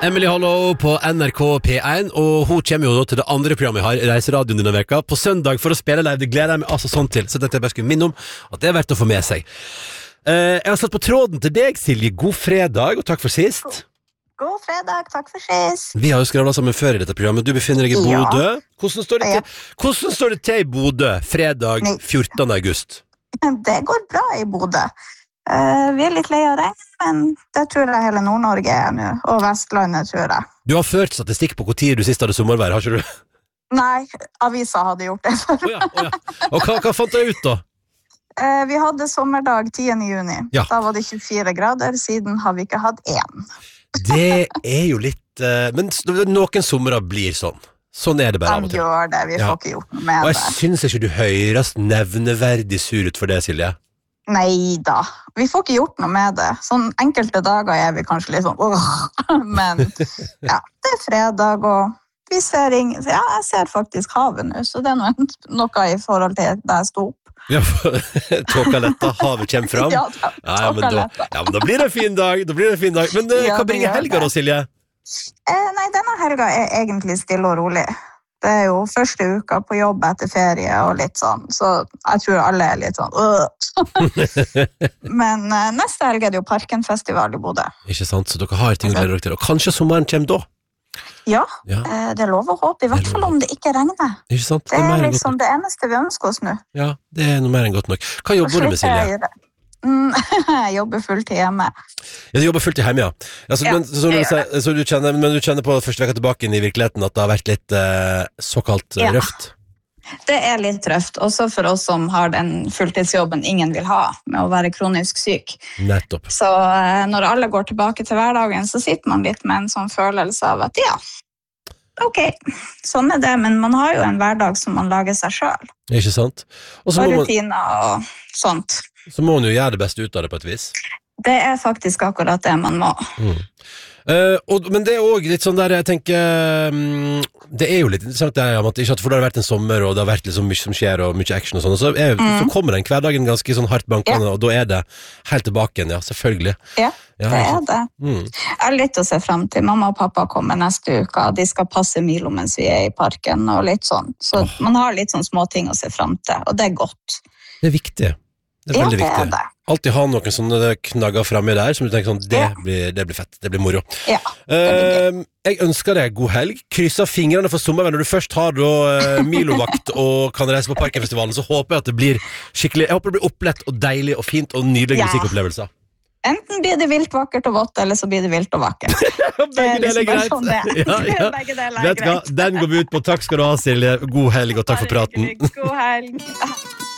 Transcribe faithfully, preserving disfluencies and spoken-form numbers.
Emily Hollow på N R K P én, og hun kommer jo til det andre programmet jeg har, Reiseradioen denne veka, på søndag for å spille live. Det gleder jeg meg altså sånn til, så dette jeg bare skulle minne om at det er verdt å få med seg. Uh, jeg har satt på tråden til deg, Silje. God fredag, og takk for sist. God, God fredag, takk for sist. Vi har jo skravlet sammen før i dette programmet. Du befinner deg i Bodø. Ja. Hvordan står det til, ja. Hvordan står det til i Bodø fredag fjortende august? Det går bra i Bodø. Uh, vi er litt lei av regn, men det tror jeg hele Nord-Norge er nå, og Vestlandet tror jeg. Du har ført statistikk på hvor tid du sist hadde sommervær, har ikke du? Nei, avisa hadde gjort det. oh ja, oh ja. Og hva, hva fant du ut da? Uh, vi hadde sommerdag tiende juni. Ja. Da var det tjuefire grader, siden har vi ikke hatt én. Det er jo litt, uh, men noen sommerer blir sånn. Sånn er det bare av og til. De gjør det, vi ja. får ikke gjort noe med det. Og jeg det. Synes ikke du høres nevneverdig sur ut for det, Silje. Nei da, vi får ikke gjort noe med det. Sånn enkelte dager er vi kanskje litt sånn, åh, men ja, det er fredag, og vi ser ingen, ja, jeg ser faktisk havet nå, så det er noe, noe i forhold til da jeg stod opp. Ja, tåka letta, havet kommer fram. Ja, da, ja, ja, men da, ja, men da blir det en fin dag, da blir det en fin dag. Men uh, ja, hva bringer helga da, Silje? Eh, nei, denne helga er egentlig stille og rolig. Det er jo første uka på jobb etter ferie og litt sånn, så jeg tror alle er litt sånn øh. Men uh, neste helg er det jo Parkenfestival i Bodø. Ikke sant, så dere har ting å glede dere til. Og kanskje sommeren kommer da? Ja, ja. Uh, det er lov å håpe, i hvert fall om det ikke regner. Ikke sant? Det er, det er liksom det eneste vi ønsker oss nå. Ja, det er noe mer enn godt nok. Hva jobber du med, Silje? Mm, jeg jobber fulltid hjemme. Ja, du jobber fulltid hjemme, ja. Altså, ja men, så, så, så du kjenner, men du kjenner på første vekka tilbake i virkeligheten at det har vært litt eh, såkalt ja. røft? Det er litt røft, også for oss som har den fulltidsjobben ingen vil ha, med å være kronisk syk. Nettopp. Så eh, når alle går tilbake til hverdagen, så sitter man litt med en sånn følelse av at ja, ok, sånn er det, men man har jo en hverdag som man lager seg selv. Ikke sant? Og, og rutiner og sånt. Så må man jo gjøre det beste ut av det på et vis. Det er faktisk akkurat det man må. Mm. Uh, og, men det er også litt sånn der, jeg tenker um, det er jo litt interessant det er, at, ikke at for det har vært en sommer og det har vært liksom mye som skjer og mye action og sånn, og så, er, mm. så kommer den hverdagen ganske sånn hardt bankende, ja. Og da er det helt tilbake igjen, ja, selvfølgelig. Ja, ja det er det. Mm. Jeg har litt å se frem til. Mamma og pappa kommer neste uke, de skal passe Milo mens vi er i parken og litt sånn, så oh. man har litt sånn små ting å se frem til, og det er godt. Det er viktig. Det er veldig ja, det viktig. Er det. Alltid ha noen sånne knagger fremme der, som du tenker sånn, det, ja. blir, det blir fett, det blir moro. Ja, det blir uh, jeg ønsker deg god helg. Krysser fingrene for sommeren. Når du først har da, uh, Milo-vakt og kan reise på Parkenfestivalen, så håper jeg at det blir skikkelig, jeg håper det blir opplett og deilig og fint og nydelige ja. musikkopplevelser. Enten blir det vilt vakkert og vått, eller så blir det vilt og vakkert. Begge deler er greit. Sånn det. ja, ja. Begge deler er Vet greit. Hva? Den går vi ut på. Takk skal du ha, Silje. God helg, og takk for praten. God helg.